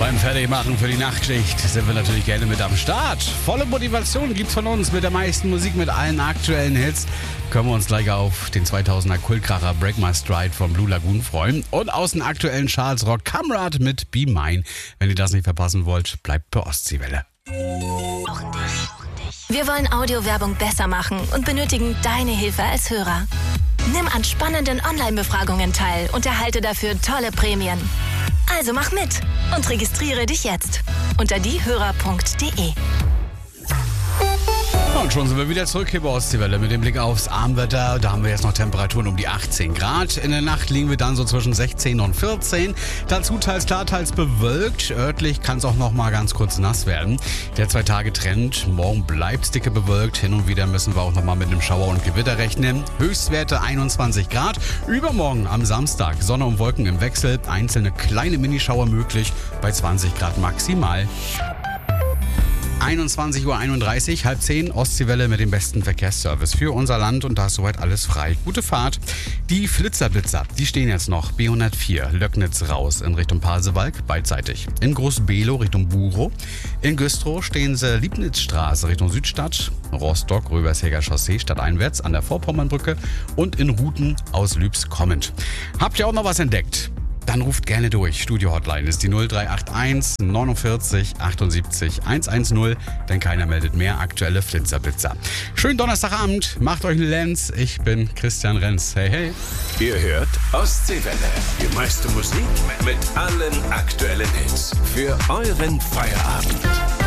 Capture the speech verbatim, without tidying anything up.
Beim Fertigmachen für die Nachtschicht sind wir natürlich gerne mit am Start. Volle Motivation gibt's von uns mit der meisten Musik, mit allen aktuellen Hits. Können wir uns gleich auf den zweitausender Kultkracher Break My Stride von Blue Lagoon freuen. Und aus den aktuellen Charts Rock Kamrad mit Be Mine. Wenn ihr das nicht verpassen wollt, bleibt bei Ostseewelle. Wir wollen Audiowerbung besser machen und benötigen deine Hilfe als Hörer. Nimm an spannenden Online-Befragungen teil und erhalte dafür tolle Prämien. Also mach mit und registriere dich jetzt unter diehörer punkt de. Und schon sind wir wieder zurück hier bei Ostseewelle mit dem Blick aufs Armwetter. Da haben wir jetzt noch Temperaturen um die achtzehn Grad. In der Nacht liegen wir dann so zwischen sechzehn und vierzehn. Dazu teils klar, teils bewölkt. Örtlich kann es auch noch mal ganz kurz nass werden. Der Zwei-Tage-Trend. Morgen bleibt es dicke bewölkt. Hin und wieder müssen wir auch noch mal mit einem Schauer und Gewitter rechnen. Höchstwerte einundzwanzig Grad. Übermorgen am Samstag Sonne und Wolken im Wechsel. Einzelne kleine Minischauer möglich bei zwanzig Grad maximal. einundzwanzig Uhr einunddreißig, halb zehn, Ostseewelle mit dem besten Verkehrsservice für unser Land und da ist soweit alles frei. Gute Fahrt. Die Flitzerblitzer, die stehen jetzt noch B hundertvier, Löcknitz raus in Richtung Pasewalk, beidseitig. In Groß-Below Richtung Buchow. In Güstrow stehen sie Liebnitzstraße Richtung Südstadt, Rostock, Röbershäger Chaussee stadteinwärts an der Vorpommernbrücke und in Ruten aus Lübs kommend. Habt ihr auch noch was entdeckt? Dann ruft gerne durch. Studio-Hotline ist die null drei acht eins neunundvierzig achtundsiebzig hundertzehn, denn keiner meldet mehr aktuelle Flitzerblitzer. Schönen Donnerstagabend, macht euch einen Lenz. Ich bin Christian Renz. Hey, hey. Ihr hört Ostseewelle. Die meiste Musik mit allen aktuellen Hits für euren Feierabend.